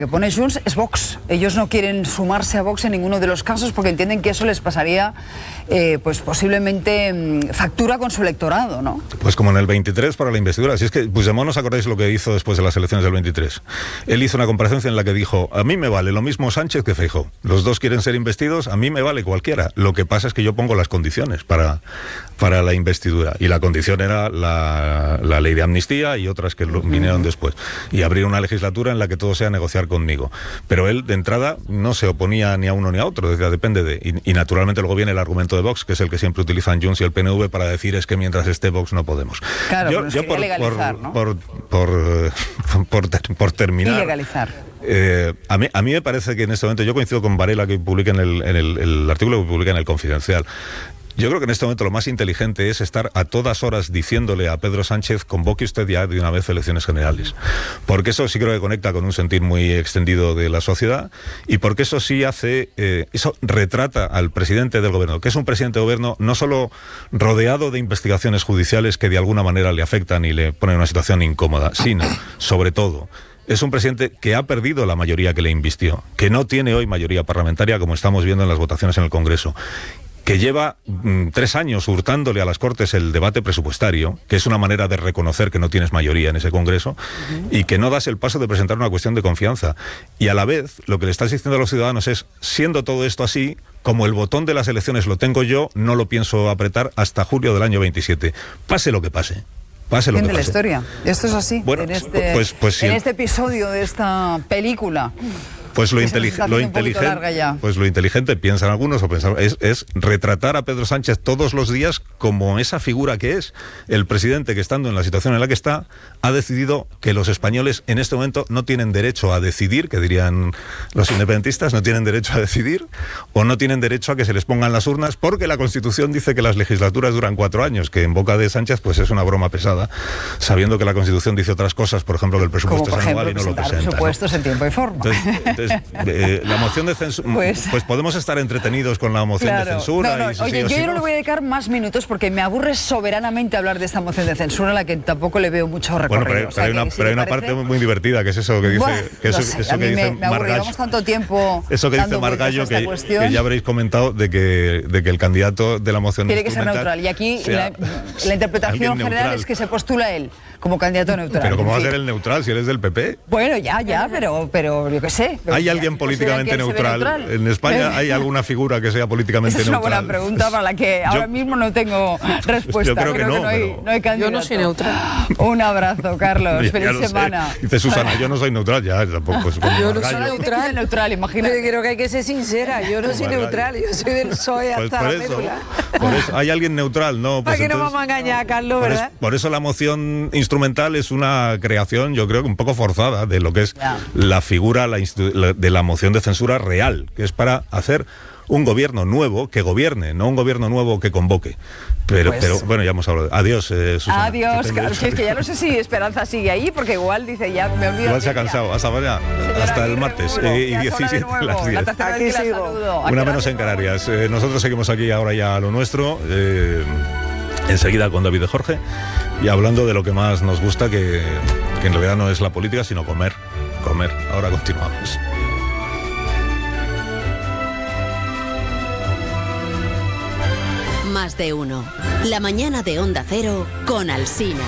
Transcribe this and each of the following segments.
que pone Junts es Vox. Ellos no quieren sumarse a Vox en ninguno de los casos porque entienden que eso les pasaría pues posiblemente factura con su electorado, ¿no? Pues como en el 23 para la investidura. Si es que Puigdemont, ¿os acordáis lo que hizo después de las elecciones del 23? Él hizo una comparecencia en la que dijo: a mí me vale lo mismo Sánchez que Feijóo. Los dos quieren ser investidos, a mí me vale cualquiera. Lo que pasa es que yo pongo las condiciones para la investidura. Y la condición era la ley de amnistía y otras que vinieron después. Y abrir una legislatura en la que todo sea negociar conmigo. Pero él, de entrada, no se oponía ni a uno ni a otro, decía, depende de... Y naturalmente luego viene el argumento de Vox, que es el que siempre utilizan Junts y el PNV para decir es que mientras esté Vox no podemos. Claro, yo legalizar, ¿no? Por terminar... Ilegalizar. A mí me parece que en este momento, yo coincido con Varela, que publica en el artículo que publica en El Confidencial. Yo creo que en este momento lo más inteligente es estar a todas horas diciéndole a Pedro Sánchez: convoque usted ya de una vez elecciones generales. Porque eso sí creo que conecta con un sentir muy extendido de la sociedad, y porque eso sí hace, eso retrata al presidente del gobierno, que es un presidente de gobierno no solo rodeado de investigaciones judiciales que de alguna manera le afectan y le ponen en una situación incómoda, sino, sobre todo, es un presidente que ha perdido la mayoría que le invistió, que no tiene hoy mayoría parlamentaria, como estamos viendo en las votaciones en el Congreso, que lleva 3 años hurtándole a las Cortes el debate presupuestario, que es una manera de reconocer que no tienes mayoría en ese Congreso, y que no das el paso de presentar una cuestión de confianza. Y a la vez, lo que le estás diciendo a los ciudadanos es: siendo todo esto así, como el botón de las elecciones lo tengo yo, no lo pienso apretar hasta julio del año 27. Pase lo que pase. Pase lo que pase. La historia. Esto es así. Bueno, en este episodio de esta película. Pues lo inteligente, piensan algunos, es retratar a Pedro Sánchez todos los días como esa figura que es el presidente, que estando en la situación en la que está, ha decidido que los españoles en este momento no tienen derecho a decidir, que dirían los independentistas, no tienen derecho a decidir, o no tienen derecho a que se les pongan las urnas, porque la Constitución dice que las legislaturas duran 4 años, que en boca de Sánchez pues es una broma pesada, sabiendo que la Constitución dice otras cosas, por ejemplo, que el presupuesto es anual y no lo presenta. Presupuestos, ¿no?, en tiempo y forma. Entonces, la moción de censura, pues podemos estar entretenidos con la moción de censura. Oye, yo no le voy a dedicar más minutos porque me aburre soberanamente hablar de esta moción de censura, a la que tampoco le veo mucho recorrido. Bueno, pero hay una parte muy divertida, que es eso que dice, me aburre, llevamos tanto tiempo. Eso que dice Margallo, que ya habréis comentado, de que el candidato de la moción tiene que ser neutral. Y aquí la interpretación general es que se postula él como candidato neutral. Pero ¿cómo va a ser el neutral si eres del PP? Bueno, ya, pero yo qué sé. ¿Hay alguien políticamente neutral? ¿En España hay alguna figura que sea políticamente neutral? Es una buena pregunta para la que ahora mismo no tengo respuesta. Yo creo que no hay candidato. Yo no soy neutral. Un abrazo, Carlos. Feliz semana. Dice Susana: yo no soy neutral, ya tampoco. Yo no soy neutral, imagínate. Creo que hay que ser sincera. Yo no soy neutral, yo soy del PSOE hasta la médula. Por eso, ¿hay alguien neutral? No. ¿Para qué no vamos a engañar a Carlos, verdad? Por eso la moción instrumental es una creación, yo creo que un poco forzada, de lo que es la figura de la moción de censura real, que es para hacer un gobierno nuevo que gobierne, no un gobierno nuevo que convoque. Pero bueno, ya hemos hablado. Adiós, Susana. Adiós, Carlos. Que ya no sé si Esperanza sigue ahí, porque igual dice, ya me olvido. Igual se ha cansado. Hasta mañana, hasta el martes. Y 17 las 10. Aquí sigo. Una menos en Canarias. Nosotros seguimos aquí ahora ya a lo nuestro. Enseguida con David de Jorge, y hablando de lo que más nos gusta, que en realidad no es la política, sino comer. Ahora continuamos. Más de uno. La mañana de Onda Cero con Alsina.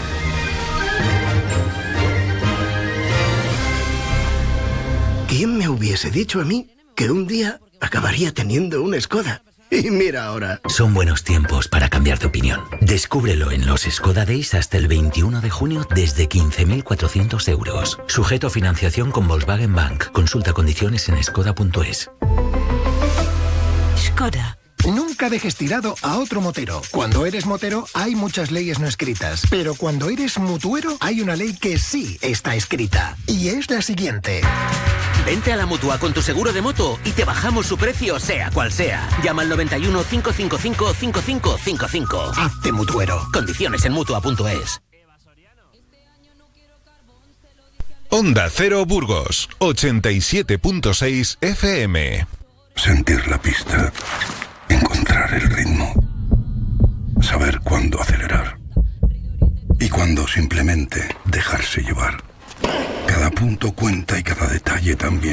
¿Quién me hubiese dicho a mí que un día acabaría teniendo una Skoda? Y mira ahora. Son buenos tiempos para cambiar de opinión. Descúbrelo en los Skoda Days hasta el 21 de junio desde 15.400 euros. Sujeto a financiación con Volkswagen Bank. Consulta condiciones en skoda.es. Skoda. Nunca dejes tirado a otro motero. Cuando eres motero hay muchas leyes no escritas, pero cuando eres mutuero hay una ley que sí está escrita. Y es la siguiente. Vente a la Mutua con tu seguro de moto y te bajamos su precio, sea cual sea. Llama al 91 555 5555. Hazte mutuero. Condiciones en Mutua.es. Onda Cero Burgos, 87.6 FM. Sentir la pista, encontrar el ritmo, saber cuándo acelerar y cuándo simplemente dejarse llevar. Cada Cada punto cuenta y cada detalle también.